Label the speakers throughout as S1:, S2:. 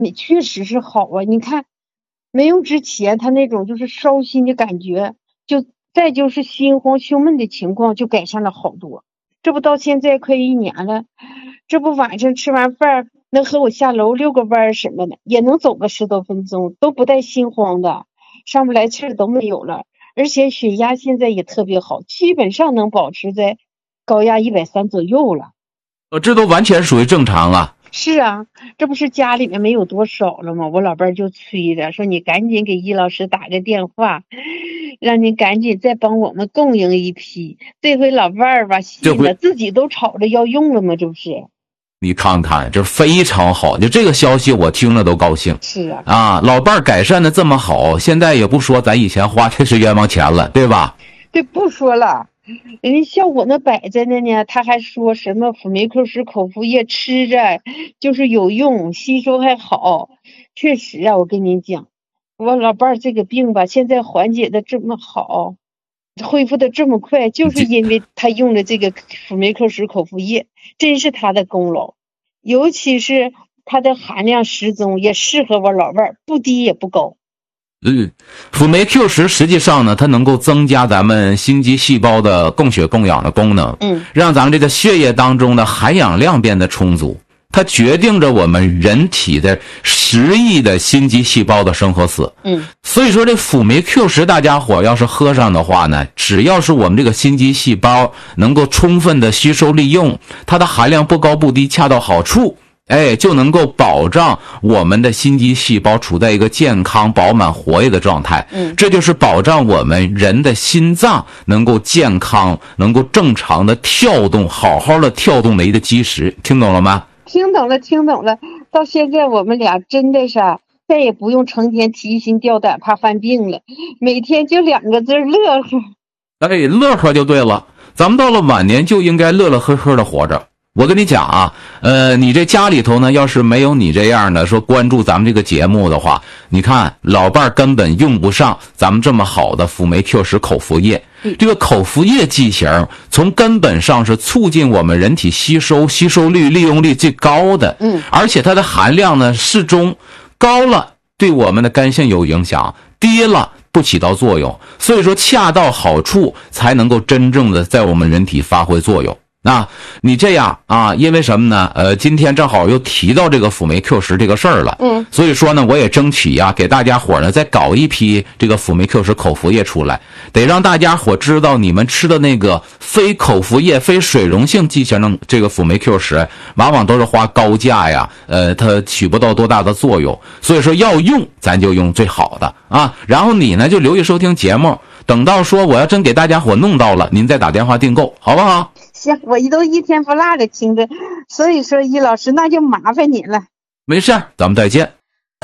S1: 你确实是好啊。你看没用之前他那种就是烧心的感觉，再就是心慌胸闷的情况就改善了好多。这不到现在快1年了，这不晚上吃完饭能和我下楼遛个弯什么的，也能走个10多分钟，都不带心慌的，上不来气都没有了。而且血压现在也特别好，基本上能保持在高压130左右了。
S2: 这都完全属于正常了。
S1: 是啊，这不是家里面没有多少了吗？我老伴儿就催着说，你赶紧给易老师打个电话，让你赶紧再帮我们供应一批。这回老伴儿吧信了，自己都吵着要用了吗？这不是。
S2: 你看看，这非常好，就这个消息我听了都高兴。
S1: 是啊，
S2: 老伴儿改善的这么好，现在也不说咱以前花的是冤枉钱了，对吧？
S1: 对，不说了。人家效果那摆在那呢，他还说什么辅酶 Q10口服液吃着就是有用，吸收还好。确实啊，我跟你讲，我老伴儿这个病吧，现在缓解的这么好，恢复的这么快，就是因为他用的这个辅酶 Q10口服液，真是他的功劳。尤其是它的含量适中，也适合我老伴儿，不低也不高。
S2: 辅酶 Q10实际上呢，它能够增加咱们心肌细胞的供血供氧的功能，让咱们这个血液当中的含氧量变得充足，它决定着我们人体的10亿的心肌细胞的生和死。所以说这辅酶 Q10大家伙要是喝上的话呢，只要是我们这个心肌细胞能够充分的吸收利用，它的含量不高不低，恰到好处，就能够保障我们的心肌细胞处在一个健康饱满活跃的状态。这就是保障我们人的心脏能够健康，能够正常的跳动，好好的跳动的一个基石。听懂了吗？
S1: 听懂了。到现在我们俩真的是再也不用成天提心吊胆怕犯病了，每天就2个字，乐呵。
S2: 乐呵就对了，咱们到了晚年就应该乐乐呵呵的活着。我跟你讲啊，你这家里头呢，要是没有你这样的说关注咱们这个节目的话，你看老伴儿根本用不上咱们这么好的辅酶 Q10口服液。这个口服液剂型从根本上是促进我们人体吸收率、利用率最高的。而且它的含量呢适中，高了对我们的肝肾有影响，低了不起到作用。所以说恰到好处才能够真正的在我们人体发挥作用。你这样因为什么呢？今天正好又提到这个辅酶 Q10这个事儿了。所以说呢，我也争取给大家伙呢再搞一批这个辅酶 Q10口服液出来，得让大家伙知道你们吃的那个非口服液、非水溶性剂型的这个辅酶 Q10，往往都是花高价呀，它起不到多大的作用。所以说要用，咱就用最好的然后你呢就留意收听节目，等到说我要真给大家伙弄到了，您再打电话订购，好不好？
S1: 行，我都一天不落的听着，所以说易老师那就麻烦你了。
S2: 没事，咱们再见。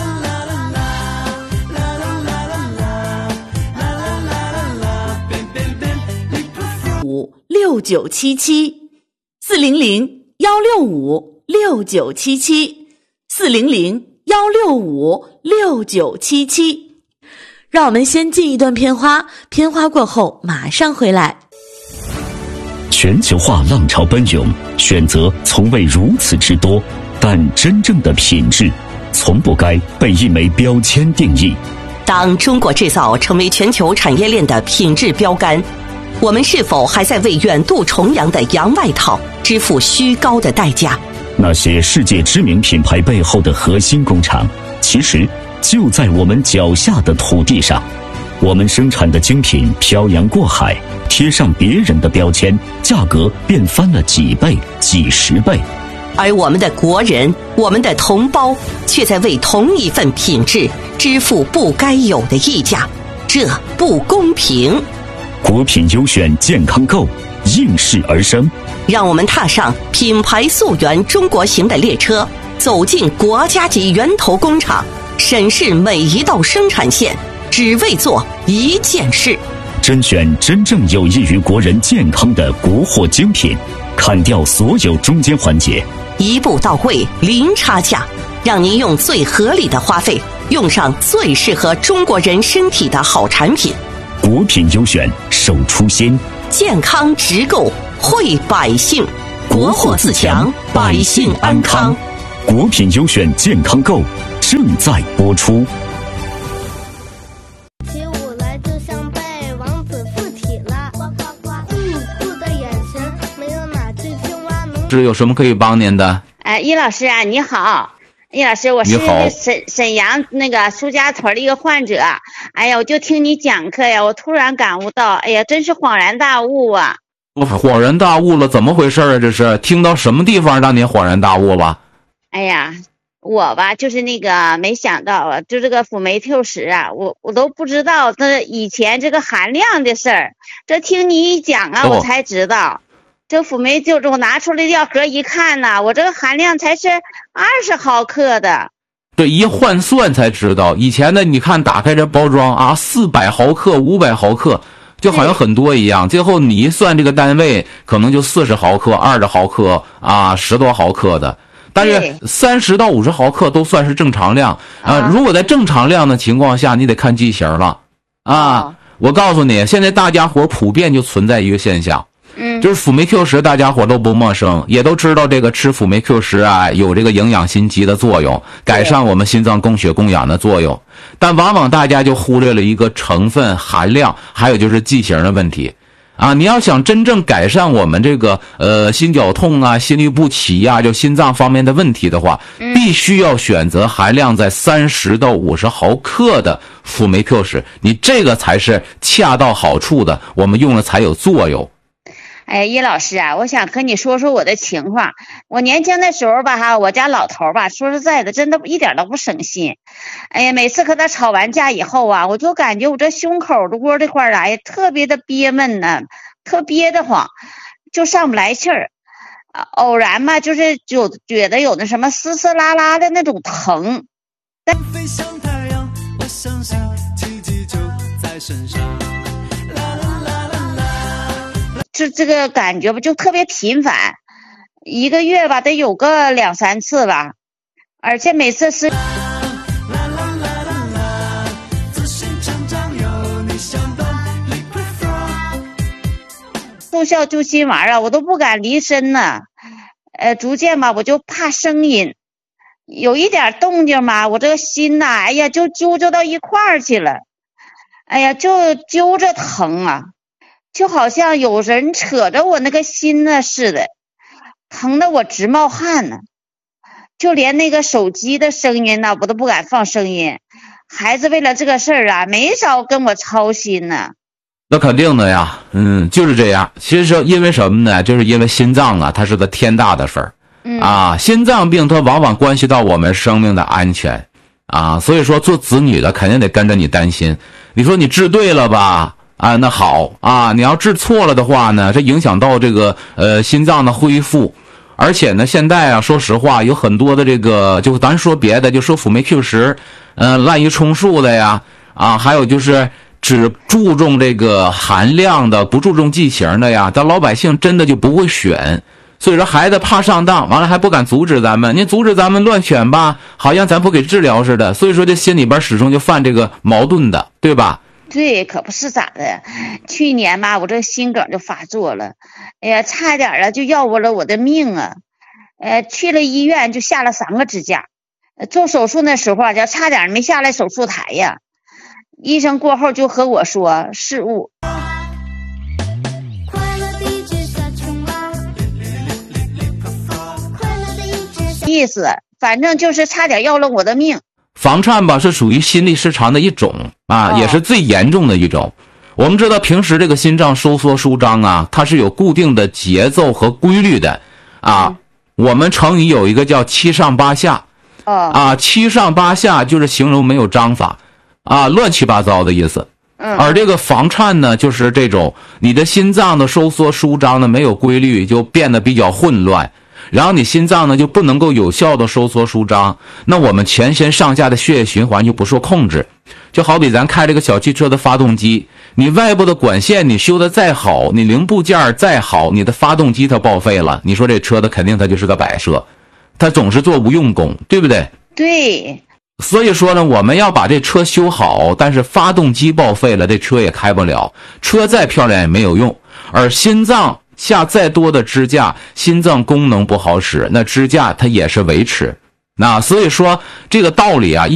S3: 400-6977400-165-6977让我们先进一段片花，片花过后马上回来。
S4: 全球化浪潮奔涌，选择从未如此之多，但真正的品质从不该被一枚标签定义。
S5: 当中国制造成为全球产业链的品质标杆，我们是否还在为远渡重洋的洋外套支付虚高的代价？
S4: 那些世界知名品牌背后的核心工厂，其实就在我们脚下的土地上。我们生产的精品漂洋过海，贴上别人的标签，价格便翻了几倍、几十倍。
S5: 而我们的国人，我们的同胞，却在为同一份品质支付不该有的溢价，这不公平。
S4: 国品优选健康购应势而生，
S5: 让我们踏上品牌溯源中国行的列车，走进国家级源头工厂，审视每一道生产线，只为做一件事，
S4: 甄选真正有益于国人健康的国货精品，砍掉所有中间环节，
S5: 一步到位，零差价，让您用最合理的花费，用上最适合中国人身体的好产品。
S4: 国品优选，守初心，
S5: 健康直购，惠百姓，国货自强，百姓安康。
S4: 国品优选健康购， 正在播出。
S6: 起舞来就像被王子附体了，酷的眼神，没有哪只青蛙能。
S2: 是有什么可以帮您的？
S7: 易老师啊，你好。易老师，我是沈阳那个苏家屯的一个患者。哎呀，我就听你讲课呀，我突然感悟到，哎呀，真是恍然大悟啊！
S2: 恍然大悟了，怎么回事啊？这是听到什么地方让您恍然大悟吧？
S7: 哎呀，我吧，就是那个没想到啊，就这个辅酶 Q10啊，我都不知道这以前这个含量的事儿，这听你一讲啊，我才知道。这辅酶就是我拿出来药盒一看呢，我这个含量才是20毫克的。
S2: 对，一换算才知道，以前的你看打开这包装啊，400毫克、500毫克，就好像很多一样。最后你一算这个单位，可能就40毫克、20毫克啊，10多毫克的。但是30到50毫克都算是正常量啊。如果在正常量的情况下，你得看剂型了啊。我告诉你，现在大家伙普遍就存在一个现象。就是辅酶 Q10，大家伙都不陌生，也都知道这个吃辅酶 Q10啊，有这个营养心肌的作用，改善我们心脏供血供氧的作用。但往往大家就忽略了一个成分含量，还有就是剂型的问题啊。你要想真正改善我们这个心绞痛啊、心律不齐啊，就心脏方面的问题的话，必须要选择含量在30到50毫克的辅酶 Q10，你这个才是恰到好处的，我们用了才有作用。
S7: 哎，易老师啊，我想和你说说我的情况。我年轻的时候吧，我家老头吧，说实在的，真的一点都不省心。哎呀，每次和他吵完架以后啊，我就感觉我这胸口的窝这块啊，也特别的憋闷呢，特憋得慌，就上不来气儿。偶然嘛，就是就觉得有那什么丝丝拉拉的那种疼。
S8: 飞向太阳，我相信奇迹就在身上。
S7: 这个感觉吧，就特别频繁，一个月吧得有个2、3次吧，而且每次是速效救心丸啊，我都不敢离身呢。逐渐吧，我就怕声音，有一点动静嘛，我这个心呐，哎呀，就揪到一块儿去了，哎呀，就揪着疼啊。就好像有人扯着我那个心呢似的，疼得我直冒汗呢。就连那个手机的声音呢，我都不敢放声音。孩子为了这个事儿啊，没少跟我操心呢。
S2: 那肯定的呀，就是这样。其实因为什么呢？就是因为心脏啊，它是个天大的事儿。啊，心脏病它往往关系到我们生命的安全啊，所以说做子女的肯定得跟着你担心。你说你治对了吧？啊，那好啊，你要治错了的话呢，这影响到这个心脏的恢复，而且呢，现在啊，说实话，有很多的这个，就咱说别的，就说辅酶 Q10，滥竽充数的呀，啊，还有就是只注重这个含量的，不注重剂型的呀，咱老百姓真的就不会选，所以说孩子怕上当，完了还不敢阻止咱们，你阻止咱们乱选吧，好像咱不给治疗似的，所以说这心里边始终就犯这个矛盾的，对吧？
S7: 对，可不是咋的。去年吧，我这心梗就发作了，哎呀，差点啊就要我了我的命啊！去了医院就下了3个支架，做手术那时候啊，就差点没下来手术台呀。医生过后就和我说失误。意思，反正就是差点要了我的命。
S2: 房颤吧是属于心律失常的一种啊，也是最严重的一种。我们知道平时这个心脏收缩舒张啊，它是有固定的节奏和规律的啊。我们成语有一个叫7上8下啊，7上8下就是形容没有章法啊，乱七八糟的意思。而这个房颤呢，就是这种你的心脏的收缩舒张呢没有规律，就变得比较混乱。然后你心脏呢就不能够有效的收缩舒张，那我们全身上下的血液循环就不受控制。就好比咱开这个小汽车的发动机，你外部的管线你修的再好，你零部件再好，你的发动机它报废了，你说这车的肯定它就是个摆设，它总是做无用功，对不对？
S7: 对。
S2: 所以说呢，我们要把这车修好，但是发动机报废了，这车也开不了，车再漂亮也没有用。而心脏下再多的支架，心脏功能不好使，那支架它也是维持那所以说这个道理啊。